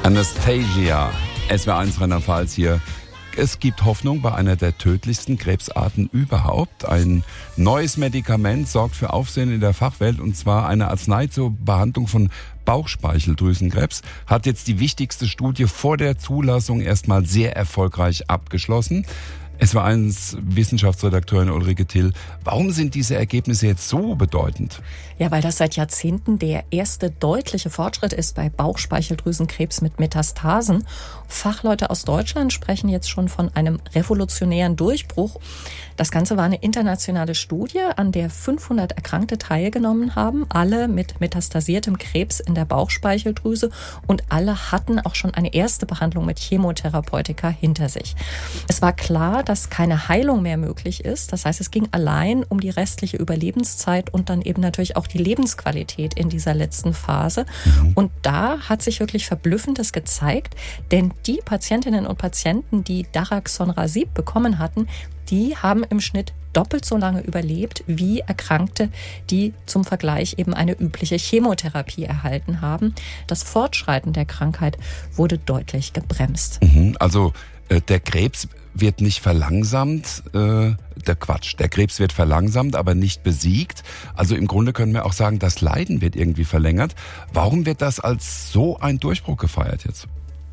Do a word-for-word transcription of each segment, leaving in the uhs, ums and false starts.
Anastasia, S W R eins Rheinland-Pfalz hier. Es gibt Hoffnung bei einer der tödlichsten Krebsarten überhaupt. Ein neues Medikament sorgt für Aufsehen in der Fachwelt, und zwar eine Arznei zur Behandlung von Bauchspeicheldrüsenkrebs. Hat jetzt die wichtigste Studie vor der Zulassung erstmal sehr erfolgreich abgeschlossen. S W R eins Wissenschaftsredakteurin Ulrike Till, warum sind diese Ergebnisse jetzt so bedeutend? Ja, weil das seit Jahrzehnten der erste deutliche Fortschritt ist bei Bauchspeicheldrüsenkrebs mit Metastasen. Fachleute aus Deutschland sprechen jetzt schon von einem revolutionären Durchbruch. Das Ganze war eine internationale Studie, an der fünfhundert Erkrankte teilgenommen haben, alle mit metastasiertem Krebs in der Bauchspeicheldrüse, und alle hatten auch schon eine erste Behandlung mit Chemotherapeutika hinter sich. Es war klar, dass keine Heilung mehr möglich ist. Das heißt, es ging allein um die restliche Überlebenszeit und dann eben natürlich auch die Lebensqualität in dieser letzten Phase. Mhm. Und da hat sich wirklich Verblüffendes gezeigt, denn die Patientinnen und Patienten, die Daraxonrasib bekommen hatten, die haben im Schnitt doppelt so lange überlebt wie Erkrankte, die zum Vergleich eben eine übliche Chemotherapie erhalten haben. Das Fortschreiten der Krankheit wurde deutlich gebremst. Mhm, also äh, der Krebs wird nicht verlangsamt, äh, der Quatsch, der Krebs wird verlangsamt, aber nicht besiegt. Also im Grunde können wir auch sagen, das Leiden wird irgendwie verlängert. Warum wird das als so ein Durchbruch gefeiert jetzt?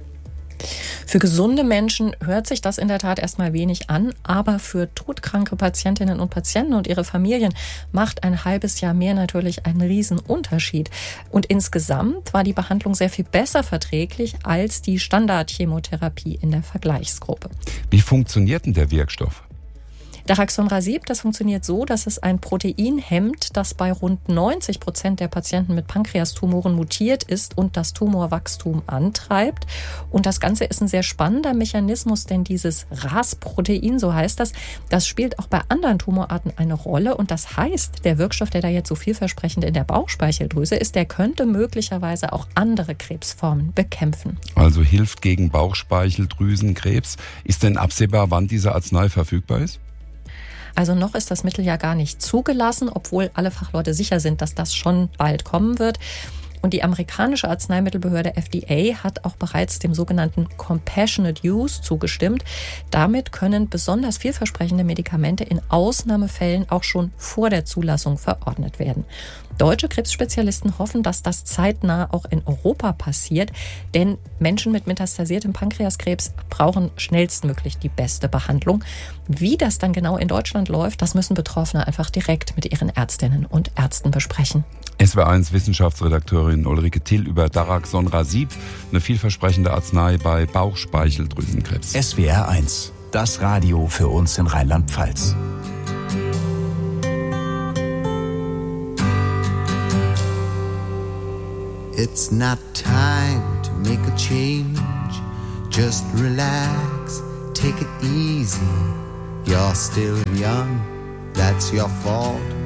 Für gesunde Menschen hört sich das in der Tat erstmal wenig an, aber für todkranke Patientinnen und Patienten und ihre Familien macht ein halbes Jahr mehr natürlich einen riesen Unterschied. Und insgesamt war die Behandlung sehr viel besser verträglich als die Standardchemotherapie in der Vergleichsgruppe. Wie funktioniert denn der Wirkstoff? Daraxonrasib, das funktioniert so, dass es ein Protein hemmt, das bei rund neunzig Prozent der Patienten mit Pankreastumoren mutiert ist und das Tumorwachstum antreibt. Und das Ganze ist ein sehr spannender Mechanismus, denn dieses R A S-Protein, so heißt das, das spielt auch bei anderen Tumorarten eine Rolle. Und das heißt, der Wirkstoff, der da jetzt so vielversprechend in der Bauchspeicheldrüse ist, der könnte möglicherweise auch andere Krebsformen bekämpfen. Also hilft gegen Bauchspeicheldrüsenkrebs. Ist denn absehbar, wann diese Arznei verfügbar ist? Also noch ist das Mittel ja gar nicht zugelassen, obwohl alle Fachleute sicher sind, dass das schon bald kommen wird. Und die amerikanische Arzneimittelbehörde F D A hat auch bereits dem sogenannten Compassionate Use zugestimmt. Damit können besonders vielversprechende Medikamente in Ausnahmefällen auch schon vor der Zulassung verordnet werden. Deutsche Krebsspezialisten hoffen, dass das zeitnah auch in Europa passiert, denn Menschen mit metastasiertem Pankreaskrebs brauchen schnellstmöglich die beste Behandlung. Wie das dann genau in Deutschland läuft, das müssen Betroffene einfach direkt mit ihren Ärztinnen und Ärzten besprechen. S W R eins Wissenschaftsredakteurin Ulrike Till über Daraxonrasib, eine vielversprechende Arznei bei Bauchspeicheldrüsenkrebs. S W R eins, das Radio für uns in Rheinland-Pfalz. It's not time to make a change. Just relax, take it easy. You're still young, that's your fault.